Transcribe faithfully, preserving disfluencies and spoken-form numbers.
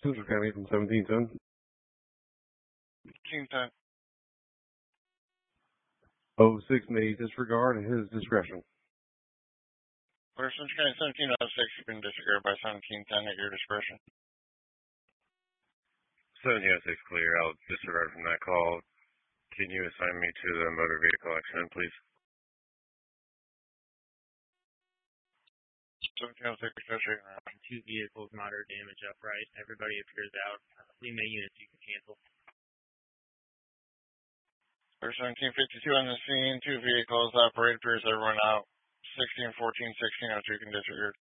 Central County from seventeen ten. seventeen ten. oh six may disregard at his discretion. For Central County seventeen oh six, you can disregard by seventeen ten at your discretion. seventeen oh six clear. I'll disregard from that call. Can you assign me to the motor vehicle accident, please? seventeen oh six, associated around. Two vehicles, moderate damage upright. Everybody appears out. Three main units you can cancel. For seventeen fifty-two on the scene, two vehicles, operator appears everyone out. sixteen fourteen, sixteen oh two can disregard.